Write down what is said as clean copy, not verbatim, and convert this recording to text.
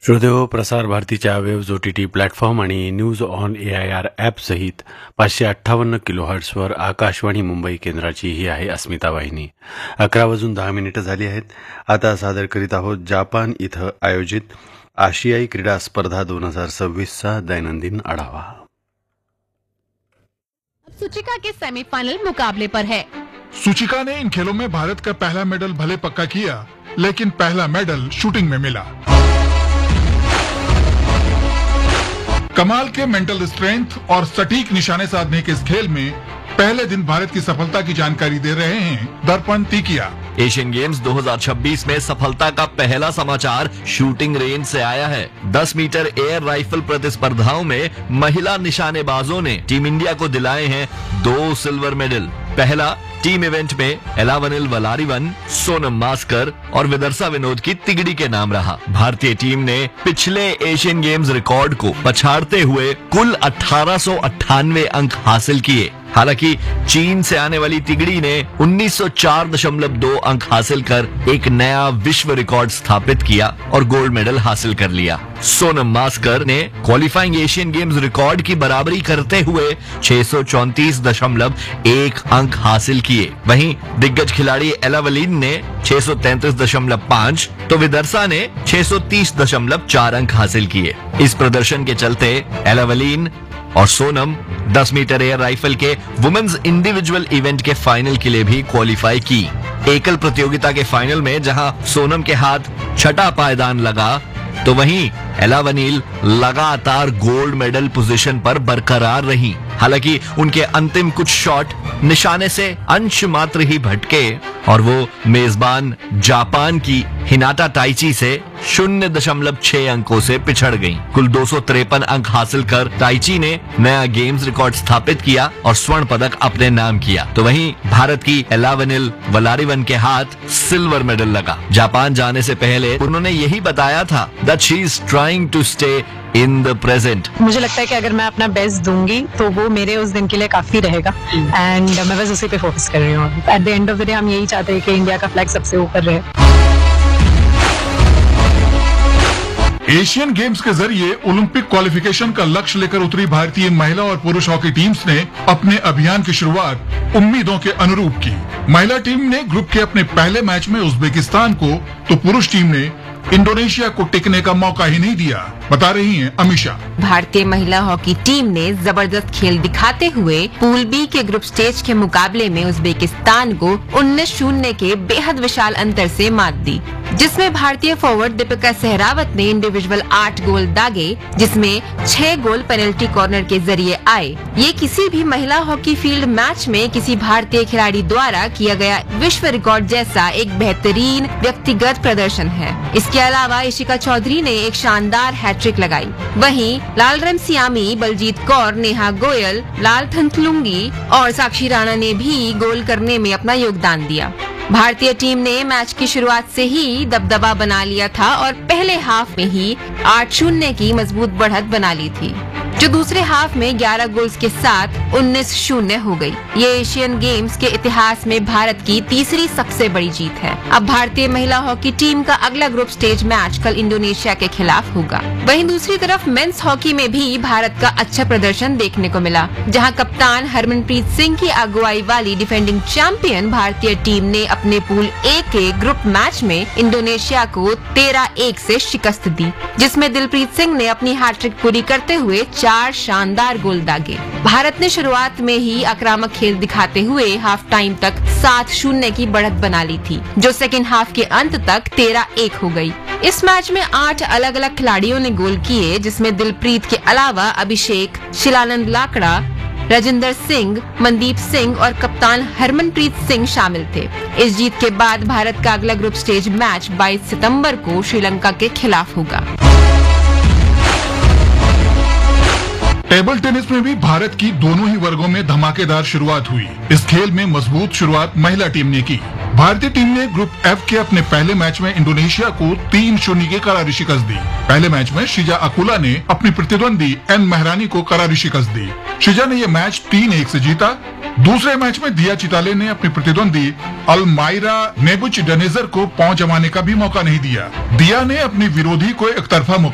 श्रोतेहो, प्रसार भारतीच्या waves OTT platform आणि न्यूज ऑन AIR ॲप सहित 558 किलोहर्ट्झवर आकाशवाणी मुंबई केंद्राची ही आहे अस्मिता वाहिनी. 11:10 झाली आहेत. आता सादर करीत आहोत जापान इथं आयोजित आशियाई क्रीडा स्पर्धा 2026चा दैनंदिन आढावा. सूचिका के सेमीफाइनल मुकाबले पर है. सूचिका ने इन खेलों में भारत का पहला मेडल भले पक्का किया, लेकिन पहला मेडल शूटिंग में मिला. कमाल के मेंटल स्ट्रेंथ और सटीक निशाने साधने के इस खेल में पहले दिन भारत की सफलता की जानकारी दे रहे हैं दर्पण तीकिया. एशियन गेम्स 2026 में सफलता का पहला समाचार शूटिंग रेंज से आया है. 10 मीटर एयर राइफल प्रतिस्पर्धाओं में महिला निशानेबाजों ने टीम इंडिया को दिलाए हैं 2 सिल्वर मेडल. पहला टीम इवेंट में एलावनिल वलारिवन, सोनम मास्कर और विदर्सा विनोद की तिगड़ी के नाम रहा. भारतीय टीम ने पिछले एशियन गेम्स रिकॉर्ड को पछाड़ते हुए कुल 1898 अंक हासिल किए. हालांकि चीन से आने वाली तिगड़ी ने 1904.2 अंक हासिल कर एक नया विश्व रिकॉर्ड स्थापित किया और गोल्ड मेडल हासिल कर लिया. सोनम मास्कर ने क्वालिफाइंग एशियन गेम्स रिकॉर्ड की बराबरी करते हुए 634.1 अंक हासिल किए. वहीं दिग्गज खिलाड़ी एलावलिन ने 633.5 तो विदर्सा ने 630.4 अंक हासिल किए. इस प्रदर्शन के चलते एलावलिन और सोनम 10 मीटर एयर राइफल के वुमेन्स इंडिविजुअल इवेंट के फाइनल के लिए भी क्वालिफाई की. एकल प्रतियोगिता के फाइनल में जहां सोनम के हाथ छठा पायदान लगा, तो वहीं एलावनिल लगातार गोल्ड मेडल पोजीशन पर बरकरार रही. हालांकि उनके अंतिम कुछ शॉट निशाने से अंश मात्र ही भटके और वो मेजबान जापान की हिनाटा ताइची से 0.6 अंकों से पिछड़ गईं. कुल 253 अंक हासिल कर ताइची ने नया गेम्स रिकॉर्ड स्थापित किया और स्वर्ण पदक अपने नाम किया. तो वहीं भारत की एलावनिल वलारिवन के हाथ सिल्वर मेडल लगा. जापान जाने से पहले उन्होंने यही बताया था that she is trying to stay in the present. मुझे लगता है कि अगर मैं अपना बेस्ट दूंगी तो वो मेरे उस दिन के लिए काफी रहेगा एंड मैं बस उसी पे फोकस कर रही हूँ. At the end of the day हम यही चाहते हैं कि इंडिया का फ्लैग सबसे ऊपर रहे. एशियन गेम्स के जरिए ओलंपिक क्वालिफिकेशन का लक्ष्य लेकर उतरी भारतीय महिला और पुरुष हॉकी टीम्स ने अपने अभियान की शुरुआत उम्मीदों के अनुरूप की. महिला टीम ने ग्रुप के अपने पहले मैच में उज्बेकिस्तान को, तो पुरुष टीम ने इंडोनेशिया को टिकने का मौका ही नहीं दिया. बता रही हैं अमीषा. भारतीय महिला हॉकी टीम ने जबरदस्त खेल दिखाते हुए पूल बी के ग्रुप स्टेज के मुकाबले में उज्बेकिस्तान को 19-0 के बेहद विशाल अंतर से मात दी, जिसमें भारतीय फॉरवर्ड दीपिका सहरावत ने इंडिविजुअल 8 गोल दागे, जिसमें 6 गोल पेनल्टी कॉर्नर के जरिए आए. ये किसी भी महिला हॉकी फील्ड मैच में किसी भारतीय खिलाड़ी द्वारा किया गया विश्व रिकॉर्ड जैसा एक बेहतरीन व्यक्तिगत प्रदर्शन है. इसके अलावा इशिका चौधरी ने एक शानदार हैट्रिक लगाई. वहीं लालरम सियामी, बलजीत कौर, नेहा गोयल, लाल थंथलुंगी और साक्षी राणा ने भी गोल करने में अपना योगदान दिया. भारतीय टीम ने मैच की शुरुआत से ही दबदबा बना लिया था और पहले हाफ में ही 8-0 की मजबूत बढ़त बना ली थी, जो दूसरे हाफ में 11 गोल्स के साथ 19-0 हो गई. ये एशियन गेम्स के इतिहास में भारत की तीसरी सबसे बड़ी जीत है. अब भारतीय महिला हॉकी टीम का अगला ग्रुप स्टेज मैच कल इंडोनेशिया के खिलाफ होगा. वहीं दूसरी तरफ मेंस हॉकी में भी भारत का अच्छा प्रदर्शन देखने को मिला, जहां कप्तान हरमनप्रीत सिंह की अगुवाई वाली डिफेंडिंग चैंपियन भारतीय टीम ने अपने पूल ए के ग्रुप मैच में इंडोनेशिया को 13-1 से शिकस्त दी, जिसमें दिलप्रीत सिंह ने अपनी हैट्रिक पूरी करते हुए 4 शानदार गोल दागे. भारत ने शुरुआत में ही आक्रामक खेल दिखाते हुए हाफ टाइम तक 7-0 की बढ़त बना ली थी, जो सेकेंड हाफ के अंत तक 13-1 हो गई. इस मैच में 8 अलग अलग खिलाड़ियों ने गोल किए, जिसमें दिलप्रीत के अलावा अभिषेक, शिलानंद लाकड़ा, राजिंदर सिंह, मनदीप सिंह और कप्तान हरमनप्रीत सिंह शामिल थे. इस जीत के बाद भारत का अगला ग्रुप स्टेज मैच 22 सितंबर को श्रीलंका के खिलाफ होगा. टेबल टेनिस में भी भारत की दोनों ही वर्गों में धमाकेदार शुरुआत हुई. इस खेल में मजबूत शुरुआत महिला टीम ने की. भारतीय टीम ने ग्रुप एफ के अपने पहले मैच में इंडोनेशिया को 3-0 की करारी शिकस्त दी. पहले मैच में शिजा अकुला ने अपनी प्रतिद्वंदी एन मेहरानी को करारी शिकस्त दी. शिजा ने यह मैच 3-1 से जीता. दूसरे मैच में दिया चिताले ने अपनी प्रतिद्वंदी अलमायरा नेबुच डनेजर को पांव जमाने का भी मौका नहीं दिया. दिया ने अपनी विरोधी को एक तरफा